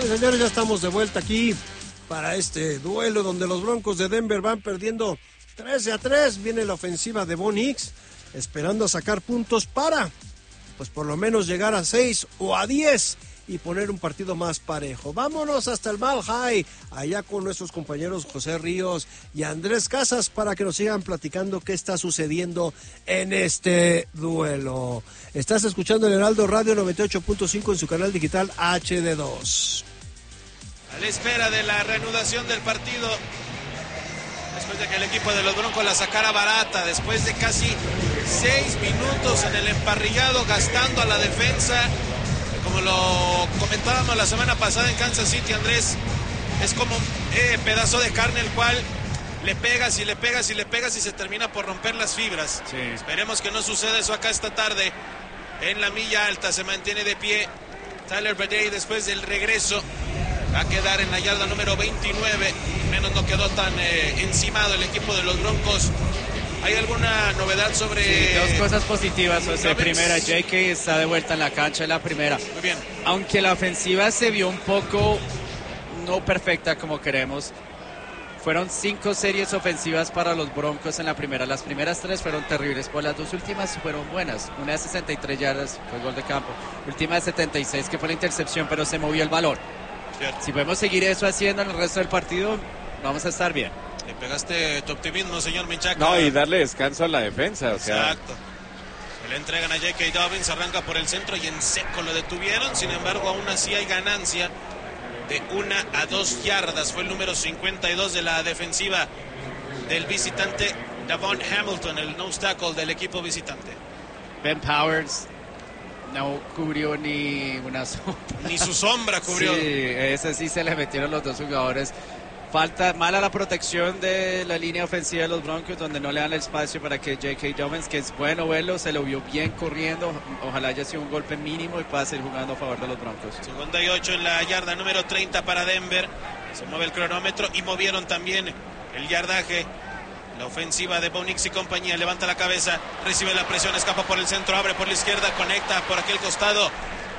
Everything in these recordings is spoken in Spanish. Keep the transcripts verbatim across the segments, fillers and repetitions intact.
Señores, ya estamos de vuelta aquí para este duelo donde los Broncos de Denver van perdiendo trece a tres. Viene la ofensiva de Bo Nix esperando a sacar puntos para, pues por lo menos llegar a seis o a diez y poner un partido más parejo. Vámonos hasta el Mile High, allá con nuestros compañeros José Ríos y Andrés Casas para que nos sigan platicando qué está sucediendo en este duelo. Estás escuchando el Heraldo Radio noventa y ocho punto cinco en su canal digital H D dos. A la espera de la reanudación del partido, después de que el equipo de los Broncos la sacara barata, después de casi seis minutos en el emparrillado gastando a la defensa, como lo comentábamos la semana pasada en Kansas City, Andrés, es como un eh, pedazo de carne el cual le pegas y le pegas y le pegas y se termina por romper las fibras. Sí. Esperemos que no suceda eso acá esta tarde. En la milla alta se mantiene de pie Tyler Badie después del regreso. Va a quedar en la yarda número veintinueve. Menos no quedó tan eh, encimado el equipo de los Broncos. ¿Hay alguna novedad sobre...? Sí, dos cosas positivas. José. Primera, J K está de vuelta en la cancha, en la primera. Muy bien. Aunque la ofensiva se vio un poco no perfecta como queremos, fueron cinco series ofensivas para los Broncos en la primera. Las primeras tres fueron terribles, pero las dos últimas fueron buenas. Una de sesenta y tres yardas, fue gol de campo. Última de setenta y seis, que fue la intercepción, pero se movió el balón. Cierto. Si podemos seguir eso haciendo en el resto del partido, vamos a estar bien. Le pegaste tu optimismo, señor Menchaca. No, y darle descanso a la defensa. O sea. Exacto. Se le entregan a J K. Dobbins, arranca por el centro y en seco lo detuvieron. Sin embargo, aún así hay ganancia de una a dos yardas. Fue el número cincuenta y dos de la defensiva del visitante, Davon Hamilton, el nose tackle del equipo visitante. Ben Powers no cubrió ni una sombra. Ni su sombra cubrió. Sí, ese sí se le metieron los dos jugadores. Falta mala la protección de la línea ofensiva de los Broncos, donde no le dan el espacio para que J K. Dobbins, que es bueno verlo, se lo vio bien corriendo. Ojalá haya sido un golpe mínimo y pueda seguir jugando a favor de los Broncos. cincuenta y ocho en la yarda número treinta para Denver. Se mueve el cronómetro y movieron también el yardaje. La ofensiva de Bo Nix y compañía levanta la cabeza, recibe la presión, escapa por el centro, abre por la izquierda, conecta por aquel costado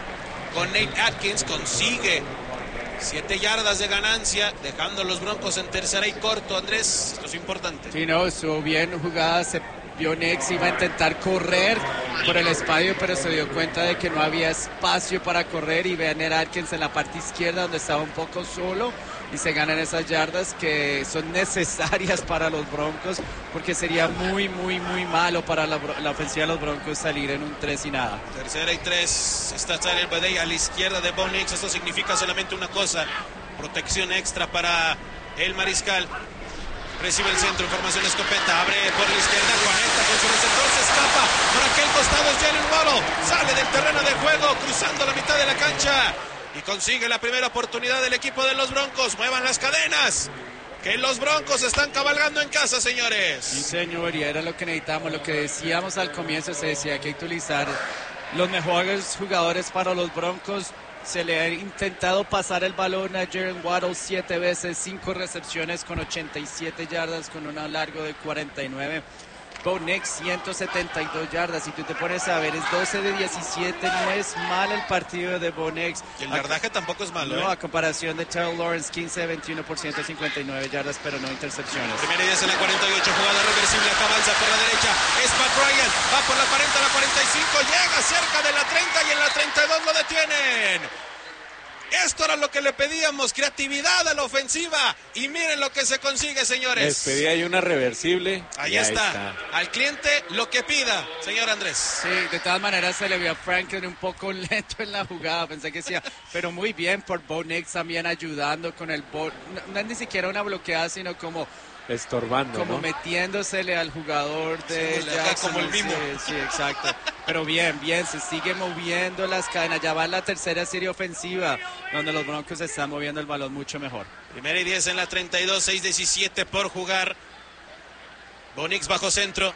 con Nate Atkins, consigue siete yardas de ganancia, dejando a los Broncos en tercera y corto. Andrés, esto es importante. Sí, no, estuvo bien jugada, se vio Nix, iba a intentar correr por el espacio, pero se dio cuenta de que no había espacio para correr y ve a Nate Atkins en la parte izquierda donde estaba un poco solo y se ganan esas yardas que son necesarias para los Broncos, porque sería muy, muy, muy malo para la, la ofensiva de los Broncos salir en un tres y nada. Tercera y tres, está Tyler Badie a la izquierda de Bo Nix. Esto significa solamente una cosa, protección extra para el mariscal. Recibe el centro, información escopeta, abre por la izquierda, conecta con su receptor, se escapa por aquel costado, es Jalen Waddle, sale del terreno de juego, cruzando la mitad de la cancha y consigue la primera oportunidad del equipo de los Broncos. Muevan las cadenas, que los Broncos están cabalgando en casa, señores. Sí, señor, y era lo que necesitamos, lo que decíamos al comienzo, se decía que hay que utilizar los mejores jugadores para los Broncos. Se le ha intentado pasar el balón a Jalen Waddle siete veces, cinco recepciones con ochenta y siete yardas, con un largo de cuarenta y nueve. Bo Nix, ciento setenta y dos yardas. Si tú te pones a ver, es doce de diecisiete, no es mal el partido de Bo Nix. Y el yardaje tampoco es malo. No, ¿eh? a comparación de Terrell Lawrence, quince de veintiuno por ciento, cincuenta y nueve yardas, pero no intercepciones. Primera y diez en la cuarenta y ocho, jugada reversible, acá avanza por la derecha, es Pat Ryan, va por la cuarenta, la cuarenta y cinco, llega cerca de la treinta y en la treinta y dos lo detienen. Esto era lo que le pedíamos, creatividad a la ofensiva, y miren lo que se consigue, señores. Les pedí ahí una reversible. Ahí, ahí está. está, al cliente lo que pida, señor Andrés. Sí, de todas maneras se le vio a Franklin un poco lento en la jugada, pensé que sí, pero muy bien por Bo Nix también ayudando con el bol, no, no es ni siquiera una bloqueada, sino como estorbando, como ¿no? metiéndosele al jugador de sí, Jackson, como el mimo. sí, sí, exacto, pero bien, bien, se sigue moviendo las cadenas, ya va en la tercera serie ofensiva, donde los Broncos están moviendo el balón mucho mejor. Primera y diez en la treinta y dos, seis diecisiete por jugar. Bo Nix bajo centro.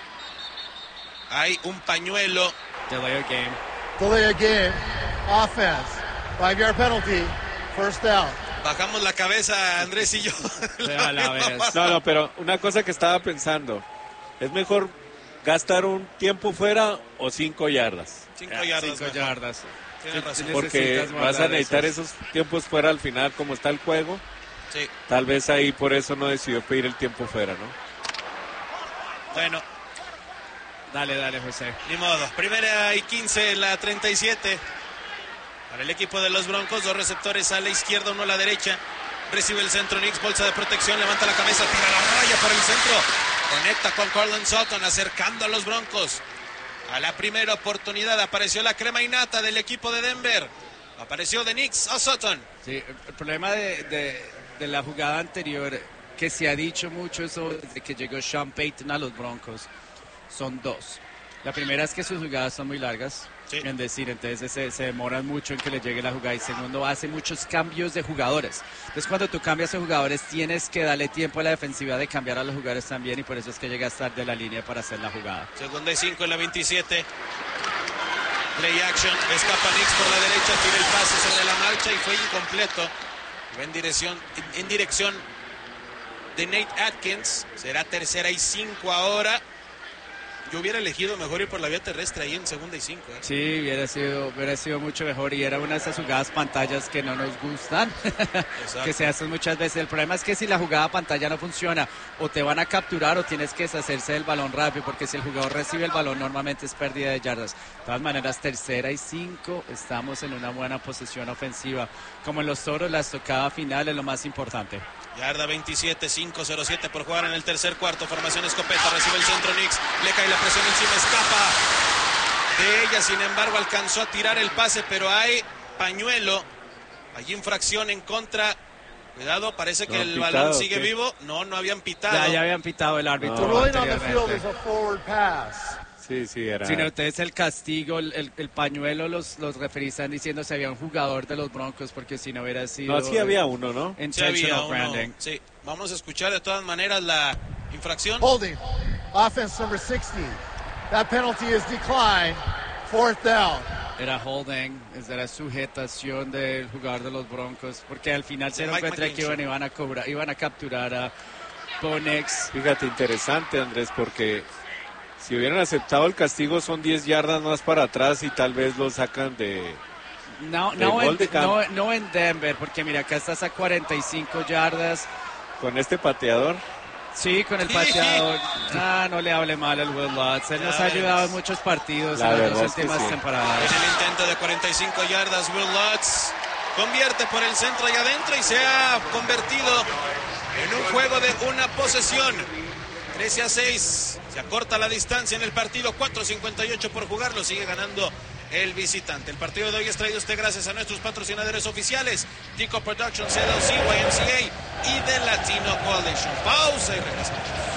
Hay un pañuelo. Delay of game. Delay of game. Offense. Five yard penalty. First down. Bajamos la cabeza, Andrés y yo. A la vez. No, no, pero una cosa que estaba pensando, ¿es mejor gastar un tiempo fuera o cinco yardas? Cinco yardas. Cinco mejor. yardas. Tienes razón. Porque Necesitas vas a guardar necesitar esos. esos tiempos fuera al final, como está el juego. Sí. Tal vez ahí por eso no decidió pedir el tiempo fuera, ¿no? Bueno, Dale, dale, José. ni modo. Primera y quince, la treinta y siete. Para el equipo de los Broncos, dos receptores a la izquierda, uno a la derecha. Recibe el centro Nix, bolsa de protección, levanta la cabeza, tira la raya por el centro. Conecta con Courtland Sutton, acercando a los Broncos. A la primera oportunidad apareció la crema innata del equipo de Denver. Apareció de Nix a Sutton. Sí, el problema de, de, de la jugada anterior, que se ha dicho mucho eso desde que llegó Sean Payton a los Broncos, son dos. La primera es que sus jugadas son muy largas, Sí. en decir, entonces se, se demoran mucho en que le llegue la jugada. Y segundo, hace muchos cambios de jugadores. Entonces cuando tú cambias de jugadores tienes que darle tiempo a la defensiva de cambiar a los jugadores también, y por eso es que llega tarde de la línea para hacer la jugada. Segunda y cinco en la veintisiete. Play action, escapa Nix por la derecha, tira el pase sobre la marcha y fue incompleto. Va en dirección, en dirección de Nate Atkins. Será tercera y cinco ahora. Yo hubiera elegido mejor ir por la vía terrestre ahí en segunda y cinco. ¿eh? Sí, hubiera sido, hubiera sido mucho mejor, y era una de esas jugadas pantallas que no nos gustan, que se hacen muchas veces. El problema es que si la jugada pantalla no funciona, o te van a capturar o tienes que deshacerse del balón rápido, porque si el jugador recibe el balón normalmente es pérdida de yardas. De todas maneras, tercera y cinco, estamos en una buena posición ofensiva. Como en los Toros, la estocada final es lo más importante. Yarda veintisiete, cinco cero siete por jugar en el tercer cuarto. Formación escopeta, recibe el centro Nix, le cae la presión encima, escapa de ella, sin embargo alcanzó a tirar el pase, pero hay pañuelo, hay infracción en contra. Cuidado, parece que ¿No el han balón pitado, sigue qué? vivo. No, no habían pitado. Ya, ya habían pitado el árbitro. The No. ruling on the field anteriormente. is a forward pass. Sí, sí, era. Sino entonces el castigo, el, el, el pañuelo, los, los referees están diciendo si había un jugador de los Broncos, porque si no hubiera sido... No, sí había uno, ¿no? Sí, había Intentional uno. branding. Sí, vamos a escuchar de todas maneras la infracción. Holding. Offense number sixty. That penalty is declined. Fourth down. Era holding, era sujetación del jugador de los Broncos, porque al final se dieron Mike cuenta que iban, McClinchey. iban, a cobrar, iban a capturar a Bo Nix. Fíjate, interesante, Andrés, porque si hubieran aceptado el castigo son diez yardas más para atrás y tal vez lo sacan de... No, De no, gol en, de campo. no, no en Denver, porque mira, acá estás a cuarenta y cinco yardas. con este pateador. Sí, con el pateador. Ah, no le hable mal al Will Lutz. Él Ya nos ha ayudado verás. en muchos partidos La en las verdad dos es que últimas sí. temporadas. En el intento de cuarenta y cinco yardas, Will Lutz convierte por el centro y adentro y se ha convertido en un juego de una posesión. trece a seis. Se acorta la distancia en el partido. cuatro cincuenta y ocho por jugar. Lo sigue ganando el visitante. El partido de hoy es traído a usted gracias a nuestros patrocinadores oficiales: Tico Productions, C L C, Y M C A y The Latino Coalition. Pausa y regresamos.